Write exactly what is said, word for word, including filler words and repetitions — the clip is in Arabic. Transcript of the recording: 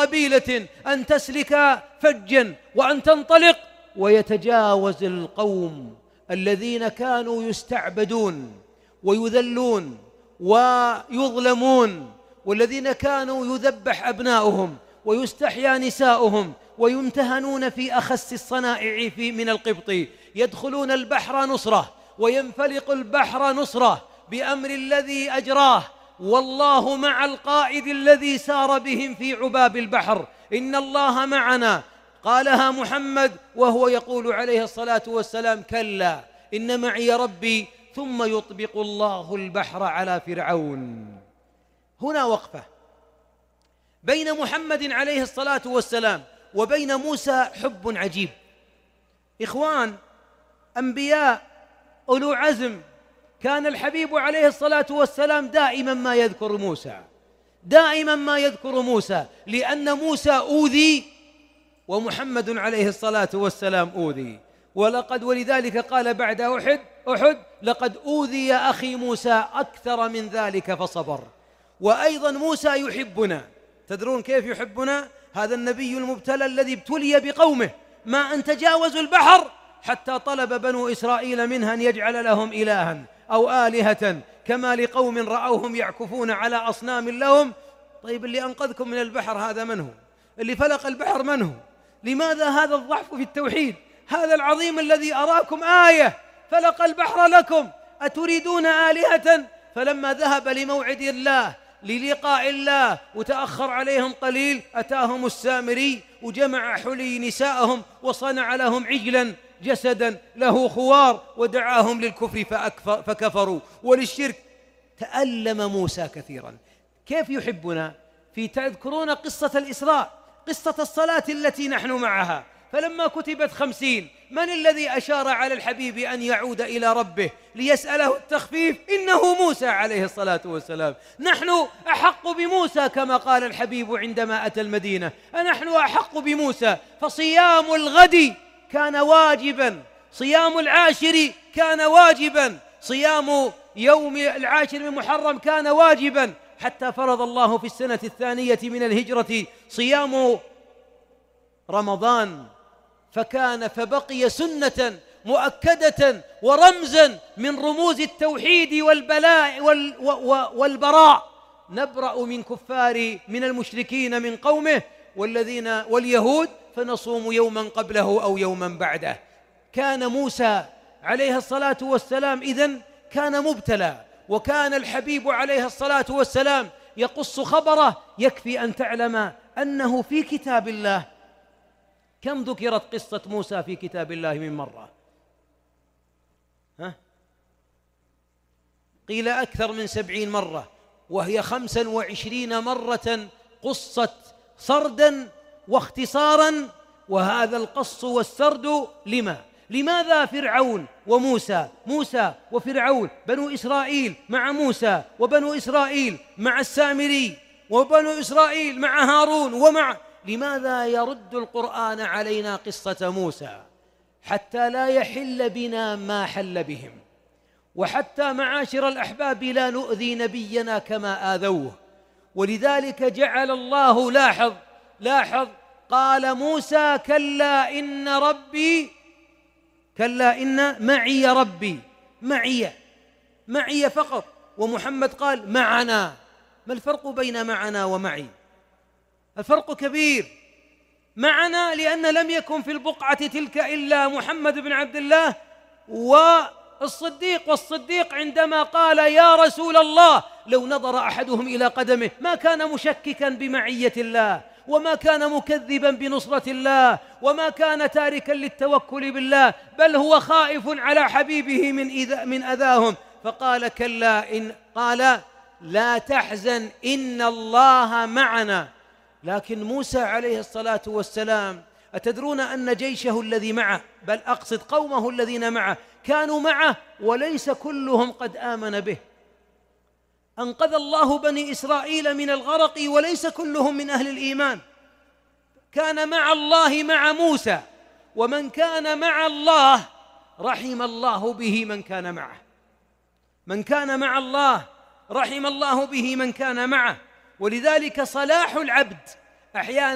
قبيلة أن تسلك فجا وأن تنطلق، ويتجاوز القوم الذين كانوا يستعبدون ويذلون ويظلمون، والذين كانوا يذبح أبناؤهم ويستحيا نساؤهم ويمتهنون في أخس الصنائع في من القبط، يدخلون البحر نصرة وينفلق البحر نصرة بأمر الذي أجراه، والله مع القائد الذي سار بهم في عباب البحر. إن الله معنا، قالها محمد وهو يقول عليه الصلاة والسلام: كلا إن معي ربي، ثم يطبق الله البحر على فرعون. هنا وقفة بين محمد عليه الصلاة والسلام وبين موسى حب عجيب. إخوان، أنبياء أولو عزم، كان الحبيب عليه الصلاة والسلام دائما ما يذكر موسى، دائما ما يذكر موسى، لأن موسى أوذي ومحمد عليه الصلاة والسلام أوذي. ولقد ولذلك قال بعد أحد أحد لقد أوذي أخي موسى أكثر من ذلك فصبر. وأيضا موسى يحبنا. تدرون كيف يحبنا؟ هذا النبي المبتلى الذي ابتلي بقومه، ما أن تجاوزوا البحر حتى طلب بنو إسرائيل منها أن يجعل لهم إلها أو آلهة كما لقوم رأوهم يعكفون على أصنام لهم. طيب، اللي أنقذكم من البحر هذا من هو؟ اللي فلق البحر من هو؟ لماذا هذا الضعف في التوحيد؟ هذا العظيم الذي أراكم آية فلق البحر لكم، أتريدون آلهة؟ فلما ذهب لموعد الله للقاء الله وتأخر عليهم قليل، أتاهم السامري وجمع حلي نساءهم وصنع لهم عجلا جسدا له خوار ودعاهم للكفر فكفروا وللشرك. تألم موسى كثيرا. كيف يحبنا؟ في تذكرون قصة الإسراء، قصة الصلاة التي نحن معها، فلما كتبت خمسين من الذي أشار على الحبيب أن يعود إلى ربه ليسأله التخفيف؟ إنه موسى عليه الصلاة والسلام. نحن أحق بموسى كما قال الحبيب عندما أتى المدينة: نحن أحق بموسى. فصيام الغد كان واجبا، صيام العاشر كان واجبا، صيام يوم العاشر من محرم كان واجبا، حتى فرض الله في السنة الثانية من الهجرة صيام رمضان، فكان فبقي سنة مؤكدة ورمزا من رموز التوحيد والبلاء والبراء. نبرأ من كفار من المشركين من قومه والذين واليهود، فنصوم يوما قبله أو يوما بعده. كان موسى عليه الصلاة والسلام إذن كان مبتلى، وكان الحبيب عليه الصلاة والسلام يقص خبره. يكفي أن تعلم أنه في كتاب الله كم ذكرت قصة موسى في كتاب الله من مرة؟ ها؟ قيل أكثر من سبعين مرة، وهي خمسا وعشرين مرة قصت سردا واختصارا. وهذا القص والسرد لما؟ لماذا فرعون وموسى، موسى وفرعون، بنو إسرائيل مع موسى، وبنو إسرائيل مع السامري، وبنو إسرائيل مع هارون ومع لماذا يرد القرآن علينا قصة موسى؟ حتى لا يحل بنا ما حل بهم، وحتى معاشر الأحباب لا نؤذي نبينا كما آذوه. ولذلك جعل الله، لاحظ لاحظ قال موسى: كلا إن ربي، كلا إن معي ربي، معي معي فقط. ومحمد قال معنا. ما الفرق بين معنا ومعي؟ الفرق كبير. معنا لأن لم يكن في البقعة تلك إلا محمد بن عبد الله والصديق، والصديق عندما قال يا رسول الله لو نظر أحدهم إلى قدمه ما كان مشككا بمعية الله، وما كان مكذبا بنصرة الله، وما كان تاركا للتوكل بالله، بل هو خائف على حبيبه من إذا من أذاهم. فقال كلا إن قال لا تحزن إن الله معنا. لكن موسى عليه الصلاة والسلام، أتدرون أن جيشه الذي معه، بل أقصد قومه الذين معه، كانوا معه وليس كلهم قد آمن به. أنقذ الله بني إسرائيل من الغرق وليس كلهم من أهل الإيمان. كان مع الله مع موسى، ومن كان مع الله رحم الله به من كان معه. من كان مع الله رحم الله به من كان معه. ولذلك صلاح العبد أحيانا